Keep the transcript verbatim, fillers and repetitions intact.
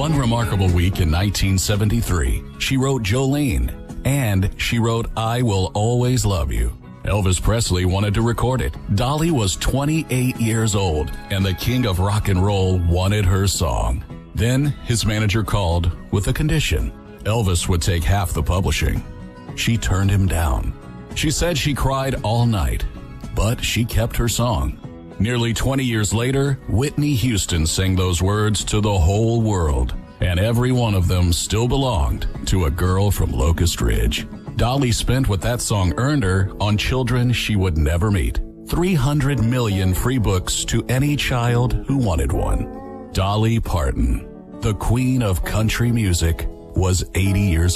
One remarkable week in nineteen seventy-three, she wrote Jolene, and she wrote I Will Always Love You. Elvis Presley wanted to record it. Dolly was twenty-eight years old, and the king of rock and roll wanted her song. Then his manager called with a condition. Elvis would take half the publishing. She turned him down. She said she cried all night, but she kept her song. Nearly twenty years later, Whitney Houston sang those words to the whole world, and every one of them still belonged to a girl from Locust Ridge. Dolly spent what that song earned her on children she would never meet. three hundred million free books to any child who wanted one. Dolly Parton, the queen of country music, was eighty years old.